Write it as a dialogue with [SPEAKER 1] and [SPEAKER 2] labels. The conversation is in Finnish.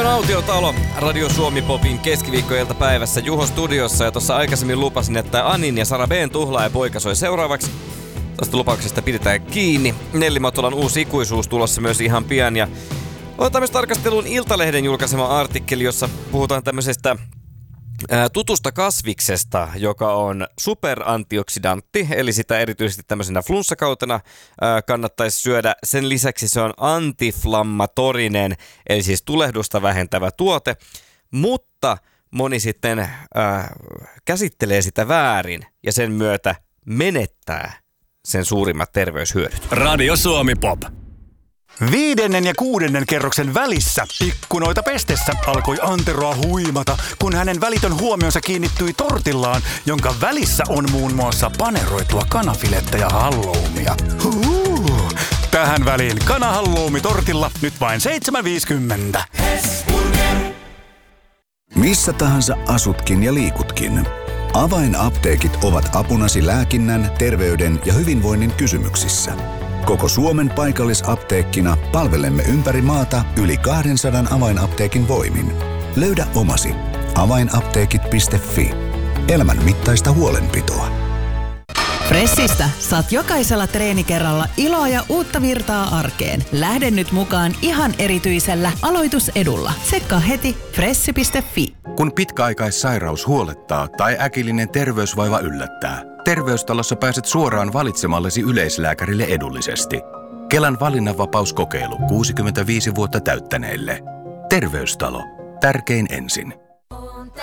[SPEAKER 1] Autiotalo, Radio Suomi Popin keskiviikkoiltapäivässä Juho studiossa, ja tuossa aikaisemmin lupasin, että Anin ja Sara B:n tuhlaaja poika soi seuraavaksi. Tuosta lupauksesta pidetään kiinni. Nelli Matolan uusi ikuisuus tulossa myös ihan pian, ja otetaan myös tarkasteluun Iltalehden julkaisema artikkeli, jossa puhutaan tämmöisestä tutusta kasviksesta, joka on superantioksidantti, eli sitä erityisesti tämmöisenä flunssakautena kannattaisi syödä. Sen lisäksi se on antiflammatorinen, eli siis tulehdusta vähentävä tuote, mutta moni sitten käsittelee sitä väärin ja sen myötä menettää sen suurimmat terveyshyödyt.
[SPEAKER 2] Radio Suomi Pop.
[SPEAKER 3] 5. ja 6. kerroksen välissä ikkunoita pestessä alkoi Anteroa huimata, kun hänen välitön huomionsa kiinnittyi tortillaan, jonka välissä on muun muassa paneroitua kanafilettä ja halloumia. Tähän väliin kanahalloumi tortilla nyt vain 7,50.
[SPEAKER 4] Missä tahansa asutkin ja liikutkin. Avainapteekit ovat apunasi lääkinnän, terveyden ja hyvinvoinnin kysymyksissä. Koko Suomen paikallisapteekkina palvelemme ympäri maata yli 200 avainapteekin voimin. Löydä omasi. Avainapteekit.fi. Elämän mittaista huolenpitoa.
[SPEAKER 5] Fressistä saat jokaisella treenikerralla iloa ja uutta virtaa arkeen. Lähde nyt mukaan ihan erityisellä aloitusedulla. Tsekkaa heti fressi.fi.
[SPEAKER 6] Kun pitkäaikaissairaus huolettaa tai äkillinen terveysvaiva yllättää, Terveystalossa pääset suoraan valitsemallesi yleislääkärille edullisesti. Kelan valinnanvapauskokeilu 65 vuotta täyttäneille. Terveystalo. Tärkein ensin.